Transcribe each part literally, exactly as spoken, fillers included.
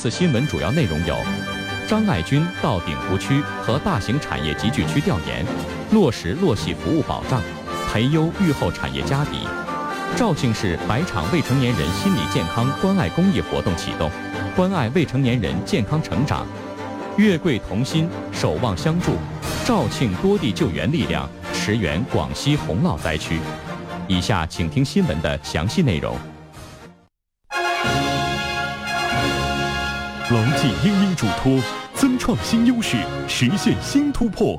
次新闻主要内容有：张爱军到鼎湖区和大型产业集聚区调研，落实洛系服务保障，培优育后产业家底；肇庆市百场未成年人心理健康关爱公益活动启动，关爱未成年人健康成长。月桂同心，守望相助，肇庆多地救援力量驰援广西洪涝灾区。以下请听新闻的详细内容。 牢记英英嘱托，增创新优势，实现新突破。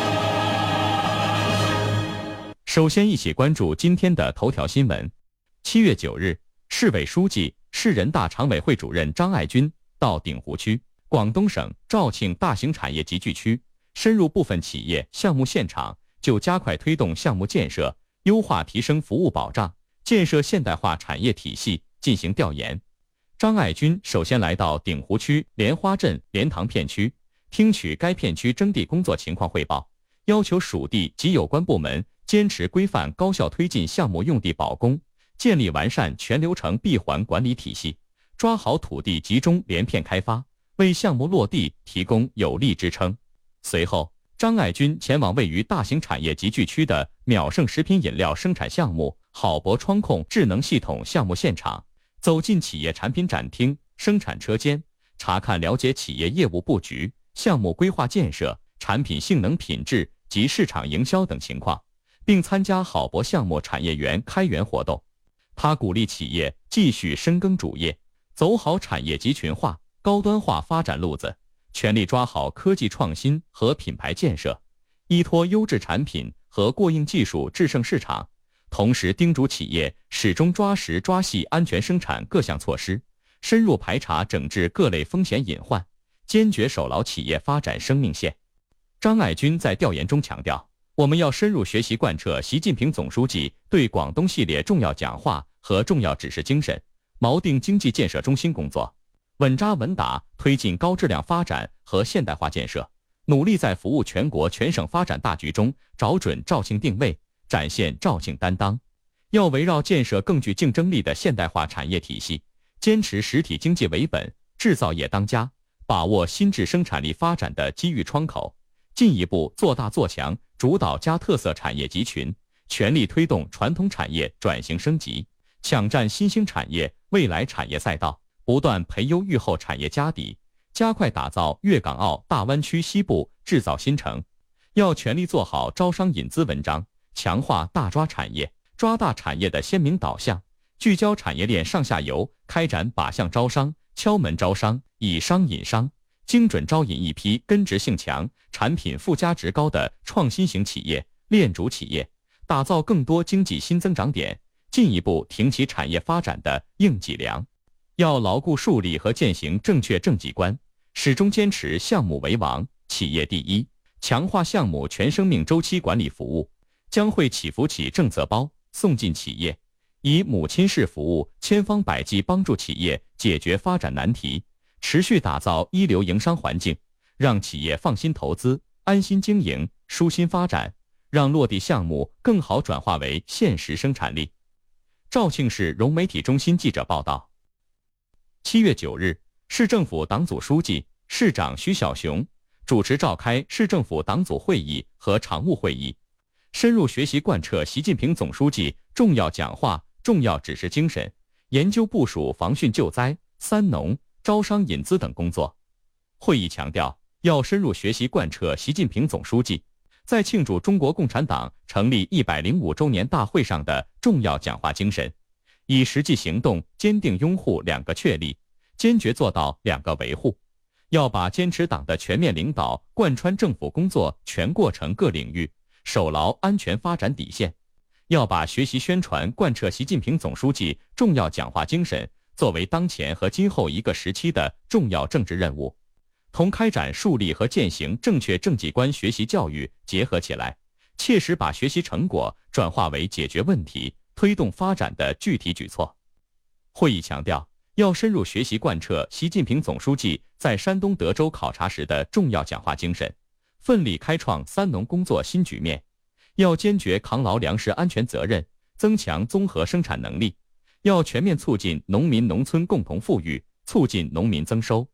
首先，一起关注今天的头条新闻。七月九日，市委书记、市人大常委会主任张爱军到鼎湖区、广东省肇庆大型产业集聚区，深入部分企业项目现场，就加快推动项目建设、优化提升服务保障、建设现代化产业体系进行调研。张爱军首先来到鼎湖区莲花镇莲塘片区，听取该片区征地工作情况汇报，要求属地及有关部门坚持规范高效推进项目用地保供，建立完善全流程闭环管理体系，抓好土地集中连片开发，为项目落地提供有力支撑。随后，张爱军前往位于大型产业集聚区的淼盛食品饮料生产项目好博窗控智能系统项目现场，走进企业产品展厅、生产车间，查看了解企业业务布局、项目规划建设、产品性能品质及市场营销等情况，并参加好博项目产业园开园活动。他鼓励企业继续深耕主业，走好产业集群化、高端化发展路子，全力抓好科技创新和品牌建设，依托优质产品和过硬技术制胜市场。同时叮嘱企业始终抓实抓细安全生产各项措施，深入排查整治各类风险隐患，坚决守牢企业发展生命线。张爱军在调研中强调，我们要深入学习贯彻习近平总书记对广东系列重要讲话和重要指示精神，锚定经济建设中心工作，稳扎稳打推进高质量发展和现代化建设，努力在服务全国全省发展大局中找准肇庆定位，展现肇庆担当。要围绕建设更具竞争力的现代化产业体系，坚持实体经济为本，制造业当家，把握新质生产力发展的机遇窗口，进一步做大做强主导加特色产业集群，全力推动传统产业转型升级，抢占新兴产业未来产业赛道，不断培优育后产业家底，加快打造粤港澳大湾区西部制造新城。要全力做好招商引资文章，强化大抓产业、抓大产业的鲜明导向，聚焦产业链上下游，开展靶向招商、敲门招商、以商引商，精准招引一批根植性强、产品附加值高的创新型企业、链主企业，打造更多经济新增长点，进一步挺起产业发展的硬脊梁。要牢固树立和践行正确政绩观，始终坚持项目为王、企业第一，强化项目全生命周期管理服务，将会起扶起政策包送进企业，以母亲式服务千方百计帮助企业解决发展难题，持续打造一流营商环境，让企业放心投资、安心经营、舒心发展，让落地项目更好转化为现实生产力。肇庆市融媒体中心记者报道，七月九日，市政府党组书记、市长徐小雄主持召开市政府党组会议和常务会议，深入学习贯彻习近平总书记重要讲话、重要指示精神，研究部署防汛救灾、三农、招商引资等工作。会议强调，要深入学习贯彻习近平总书记在庆祝中国共产党成立一百零五周年大会上的重要讲话精神，以实际行动坚定拥护两个确立，坚决做到两个维护。要把坚持党的全面领导贯穿政府工作全过程各领域，守牢安全发展底线。要把学习宣传贯彻习近平总书记重要讲话精神作为当前和今后一个时期的重要政治任务，同开展树立和践行正确政绩观学习教育结合起来，切实把学习成果转化为解决问题、推动发展的具体举措。会议强调，要深入学习贯彻习近平总书记在山东德州考察时的重要讲话精神，奋力开创三农工作新局面。要坚决扛牢粮食安全责任，增强综合生产能力。要全面促进农民农村共同富裕，促进农民增收。